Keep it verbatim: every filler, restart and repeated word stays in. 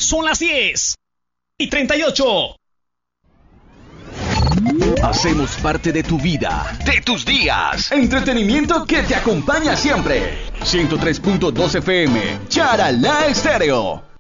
Son las diez y treinta y ocho. Hacemos parte de tu vida, de tus días. Entretenimiento que te acompaña siempre. ciento tres punto dos F M, Charalá Estéreo.